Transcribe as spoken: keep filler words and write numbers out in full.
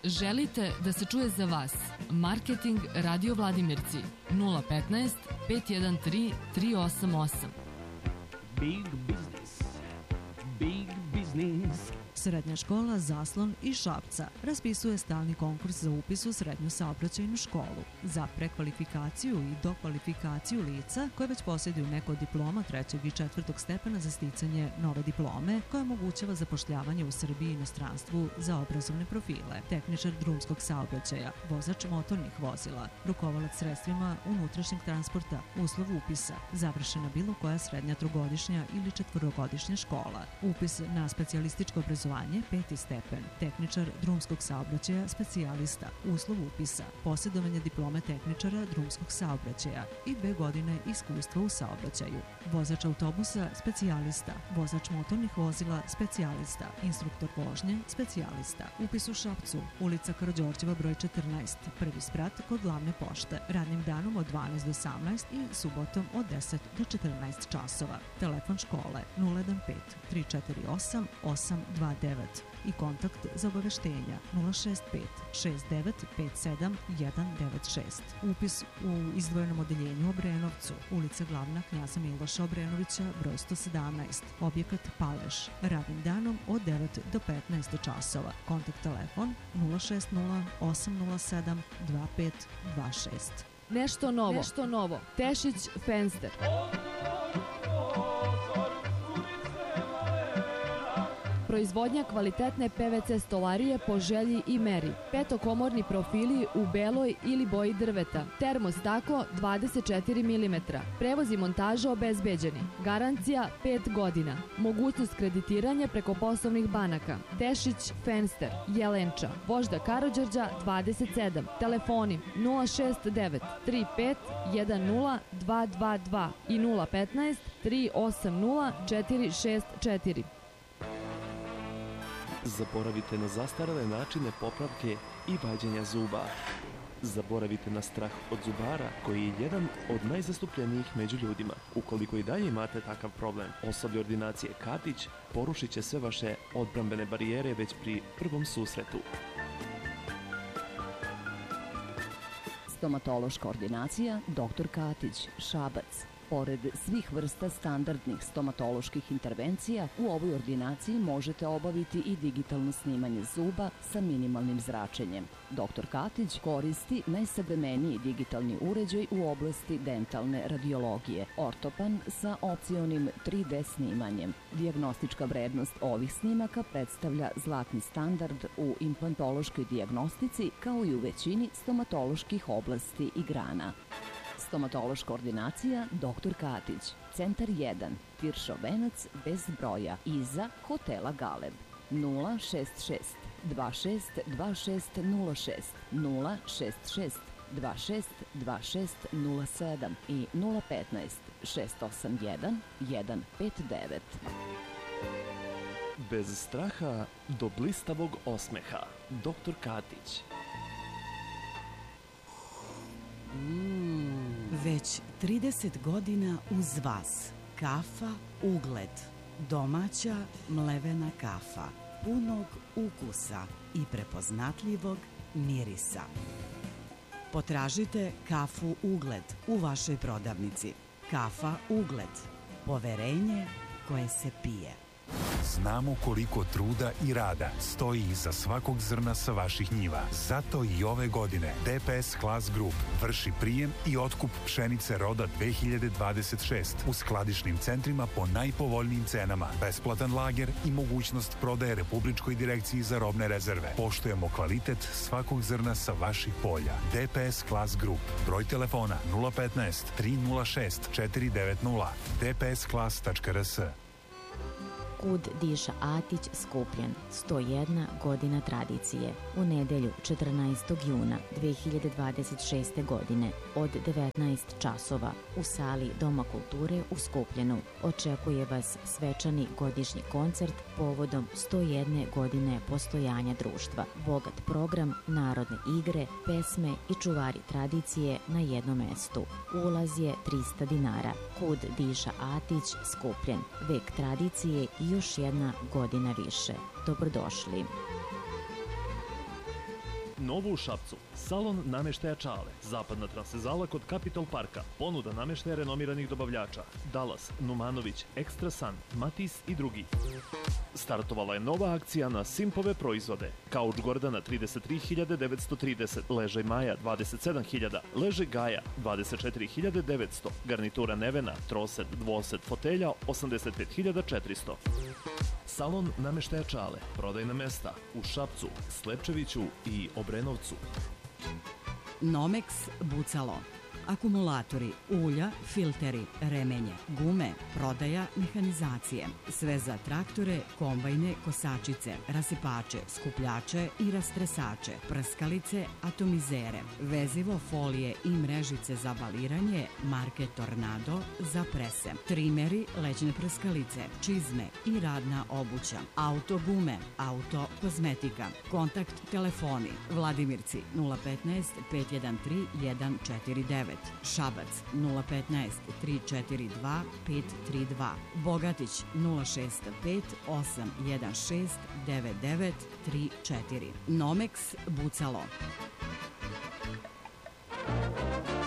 Želite da se čuje za vas? Marketing Radio Vladimirci nula petnaest pet jedan tri tri osam osam. Big business. Big business. Srednja škola Zaslon iz Šapca raspisuje stalni konkurs za upis u srednju saobraćajnu školu za prekvalifikaciju i dokvalifikaciju lica koje već posjeduju neko od diploma trećeg i četvrtog stepena za sticanje nove diplome koja omogućava zapošljavanje u Srbiji i inostranstvu za obrazovne profile, tehničar drumskog saobraćaja, vozač motornih vozila, rukovalac sredstvima unutrašnjeg transporta, uslov upisa, završena bilo koja srednja trogodišnja ili četvorogodišnja škola, upis na specijalističko obrazovanje peti stepen, tehničar drumskog saobraćaja specijalista, uslov upisa, posjedovanje diplome tehničara drumskog saobraćaja i dve godine iskustva u saobraćaju, vozač autobusa specijalista, vozač motornih vozila specijalista, instruktor vožnje specijalista, upis u Šapcu, ulica Karađorđeva broj četrnaest, prvi sprat kod glavne pošte, radnim danom od dvanaest do osamnaest i subotom od deset do četrnaest časova. Telefon škole nula jedan pet tri četiri osam osam dva devet i kontakt za obaveštenja nula šest pet šest devet pet sedam jedan devet šest. Upis u izdvojenom odeljenju u Obrenovcu, ulica Glavna Knjaza Miloša Obrenovića broj sto sedamnaest, objekat Paleš, radnim danom od devet do petnaest časova. Kontakt telefon nula šest nula osam nula sedam dva pet dva šest. Nešto novo. Nešto novo. Tešić Fenster. Proizvodnja kvalitetne P V C stolarije po želji i meri. Petokomorni profili u beloj ili boji drveta. Termostaklo dvadeset četiri milimetra. Prevoz i montaža obezbeđeni. Garancija pet godina. Mogućnost kreditiranja preko poslovnih banaka. Tešić Fenster, Jelenča, Vožda Karađorđa dvadeset sedam. Telefoni nula šest devet tri pet jedan nula dva dva dva i nula petnaest tri osam nula četiri šest četiri. Zaboravite na zastarele načine popravke i vađenja zuba. Zaboravite na strah od zubara koji je jedan od najzastupljenijih među ljudima. Ukoliko i dalje imate takav problem, osoblje ordinacije Katić porušit će sve vaše odbrambene barijere već pri prvom susretu. Stomatološka ordinacija doktor Katić, Šabac. Pored svih vrsta standardnih stomatoloških intervencija, u ovoj ordinaciji možete obaviti i digitalno snimanje zuba sa minimalnim zračenjem. doktor Katić koristi najsavremeniji digitalni uređaj u oblasti dentalne radiologije, ortopan sa opcionim tri D snimanjem. Dijagnostička vrednost ovih snimaka predstavlja zlatni standard u implantološkoj dijagnostici kao i u većini stomatoloških oblasti i grana. Stomatološka ordinacija doktor Katić, centar jedan, Tiršov venac bez broja, iza hotela Galeb. nula šest šest dva šest dva šest nula šest, nula šest šest dva šest dva šest nula sedam i nula petnaest šest osam jedan jedan pet devet. Bez straha do blistavog osmeha. doktor Katić. Mm. Već trideset godina uz vas. Kafa Ugled. Domaća mlevena kafa. Punog ukusa i prepoznatljivog mirisa. Potražite kafu Ugled u vašoj prodavnici. Kafa Ugled. Poverenje koje se pije. Znamo koliko truda i rada stoji iza svakog zrna sa vaših njiva. Zato i ove godine D P S Class Group vrši prijem i otkup pšenice roda dve hiljade dvadeset šest u skladišnim centrima po najpovoljnijim cenama, besplatan lager i mogućnost prodaje Republičkoj direkciji za robne rezerve. Poštujemo kvalitet svakog zrna sa vaših polja. D P S Class Group. Broj telefona nula petnaest tri nula šest četiri devet nula d p s class tačka r s. Kud diša Atić Skupljen, sto jedna godina tradicije. U nedelju četrnaestog juna dve hiljade dvadeset šeste. godine od devetnaest časova u sali Doma kulture u Skupljenu očekuje vas svečani godišnji koncert povodom sto jedne godine postojanja društva. Bogat program, narodne igre, pesme i čuvari tradicije na jednom mestu. Ulaz je trista dinara. Kud diša Atić Skupljen, vek tradicije i još jedna godina više. Dobrodošli. novo u Šapcu. Salon nameštaja Čale. Zapadna transvezala kod Capitol Parka. Ponuda nameštaja renomiranih dobavljača. Dallas, Numanović, Extra Sun, Matis i drugi. Startovala je nova akcija na Simpove proizvode. Kauč Gordana trideset tri hiljade devetsto trideset, ležaj Maja dvadeset sedam hiljada, ležaj Gaja dvadeset četiri hiljade devetsto, garnitura Nevena, troset, dvoset, fotelja osamdeset pet hiljada četiristo. Salon nameštaja Čale, prodajna mesta u Šapcu, Slepčeviću i Obrenovcu. Nomex Bucalo. Akumulatori, ulja, filteri, remenje, gume, prodaja, mehanizacije. Sve za traktore, kombajne, kosačice, rasipače, skupljače i rastresače, prskalice, atomizere, vezivo, folije i mrežice za baliranje, marke Tornado za prese, trimeri, lećne prskalice, čizme i radna obuća, auto gume, auto kozmetika, kontakt telefoni, Vladimirci nula petnaest pet jedan tri jedan četiri devet, Šabac nula petnaest tri četiri dva pet tri dva, Bogatić nula šest pet osam jedan šest devet devet tri četiri. Nomex Bucalo.